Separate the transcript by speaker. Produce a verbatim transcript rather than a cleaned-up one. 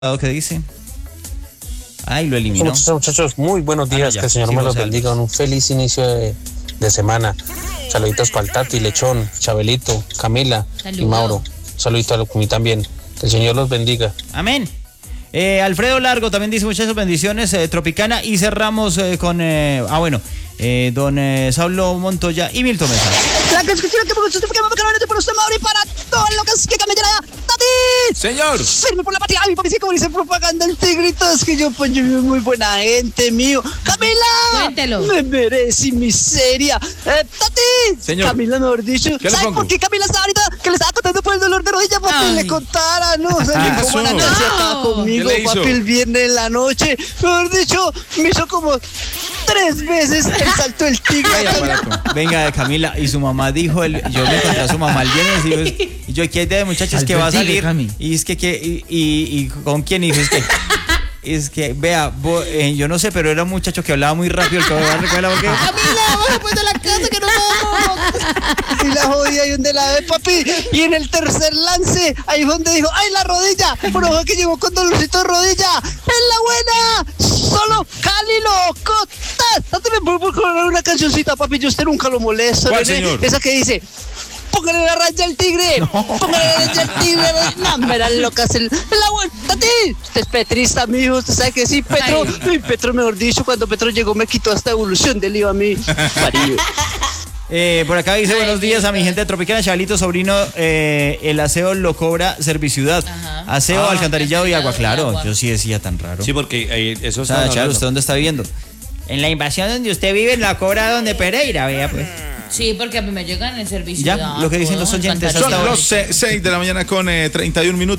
Speaker 1: ¿Qué dice? Ay, lo eliminó.
Speaker 2: Muchachos, muchachos, muy buenos días. Ah, no, que el Señor sí, me los bendiga. Un feliz inicio de, de semana. Saluditos para el Tati, Lechón, Chabelito, Camila Saludo. y Mauro. Saluditos a mí también. Que el Señor los bendiga.
Speaker 1: Amén. Eh, Alfredo Largo también dice muchas bendiciones, eh, Tropicana. Y cerramos eh, con, eh, ah bueno, eh, don eh, Saulo Montoya y Milton Mesa.
Speaker 3: La que escucharon que me gustó, que me canal por usted, Mauro, y para todos los que cambian allá. ¡Tati!
Speaker 4: Señor.
Speaker 3: Firme por la patria. Ay, papi, sí, como dice propaganda el tigrito. Es que yo, pues, yo muy buena gente, mío. ¡Camila!
Speaker 5: Cuéntelo.
Speaker 3: Me merece miseria. Eh, ¡Tati!
Speaker 4: Señor.
Speaker 3: Camila, mejor dicho. ¿Sabes por qué Camila estaba ahorita que le estaba contando por el dolor de rodilla? Papi, Ay. le contara, ¿no? O sea,
Speaker 4: ¿Qué
Speaker 3: como la noche acá conmigo, papi, el viernes en la noche. Mejor dicho, me hizo como tres veces el salto del tigre.
Speaker 1: Venga, Camila, y su mamá dijo, el, yo le conté a su mamá el viernes, y, yo, y yo, ¿qué hay de muchachos que va a salir? Y es que, que y, y, y ¿con quién? Y es que, es que, vea, bo, eh, yo no sé, pero era un muchacho que hablaba muy rápido, el que va a recordar porque...
Speaker 3: Camila, vamos después de la casa que nos vamos. Y la jodida ahí donde la ve, papi. Y en el tercer lance, ahí fue donde dijo, ¡ay, la rodilla! Pero fue que llegó con dolorcito de rodilla. ¡Es la buena! Solo Cali loco. Date me por colocar una cancioncita, papi. Yo usted nunca lo molesta.
Speaker 4: ¿Cuál, señor?
Speaker 3: Esa que dice... Póngale la raya al tigre. No. Póngale la raya al tigre. No, me la loca. El, el agua. Tati. Usted es petrista, mijo. Usted sabe que sí, Petro. Ay. Petro, mejor dicho, cuando Petro llegó me quitó esta evolución del I V A a mí. Mario.
Speaker 1: Eh, por acá dice, buenos días a mi gente de Tropicana, Chavalito, sobrino, eh, el aseo lo cobra Serviciudad. Ajá. Aseo, ah, alcantarillado y agua, claro. Agua. Yo sí decía tan raro.
Speaker 4: Sí, porque eh, eso
Speaker 1: está... O sea, Charo, ¿usted dónde está viviendo? En la invasión donde usted vive, la cobra donde Pereira, vea pues.
Speaker 5: Sí, porque a mí me llegan en servicio.
Speaker 1: Ya, lo que dicen los oyentes.
Speaker 4: Son las seis de la mañana con eh, treinta y un minutos.